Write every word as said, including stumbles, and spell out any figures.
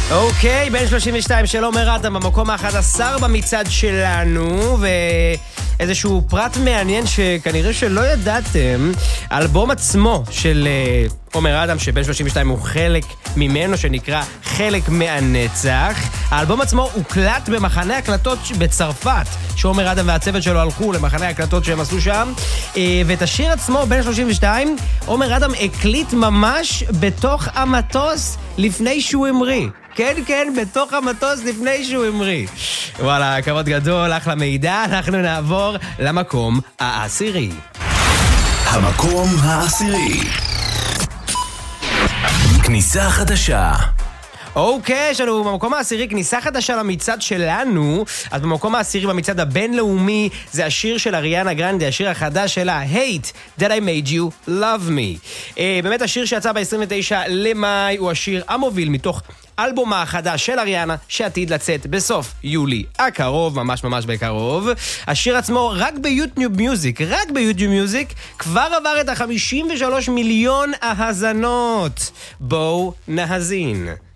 אוקיי, בן שלושים ושתיים של עומר אדם במקום ה-אחד עשר במצעד שלנו, ואיזשהו פרט מעניין שכנראה שלא ידעתם, האלבום עצמו של עומר אדם, שבן שלושים ושתיים הוא חלק ממנו, שנקרא חלק מהנצח. האלבום עצמו הוקלט במחנה הקלטות בצרפת, שעומר אדם והצוות שלו הלכו למחנה הקלטות שהם עשו שם, ואת השיר עצמו, בן שלושים ושתיים, עומר אדם הקליט ממש בתוך המטוס לפני שהוא המריא. כן, כן, בתוך המטוס לפני שהוא המריא. וואלה, כבוד גדול, אחלה מידע. אנחנו נעבור למקום העשירי. המקום העשירי. כניסה חדשה. אוקיי, יש לנו במקום העשירי כניסה חדשה למצעד שלנו. אז במקום העשירי במצעד הבינלאומי זה השיר של אריאנה גרנדה, השיר החדש שלה, Hate That I Made You Love Me. uh, באמת השיר שיצא ב-עשרים ותשעה למאי הוא השיר המוביל מתוך אלבומה החדש של אריאנה שעתיד לצאת בסוף יולי הקרוב, ממש ממש בקרוב. השיר עצמו רק ביוטיוב מיוזיק, רק ביוטיוב מיוזיק כבר עבר את ה-חמישים ושלושה מיליון האזנות. בואו נהזין.